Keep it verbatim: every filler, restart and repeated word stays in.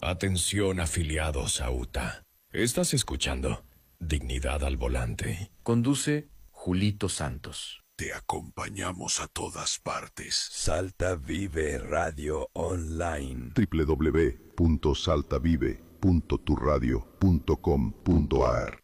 Atención afiliados a U T A. ¿Estás escuchando? Dignidad al volante. Conduce Julito Santos. Te acompañamos a todas partes. Salta Vive Radio Online. w w w punto salta vive punto tu radio punto com punto a r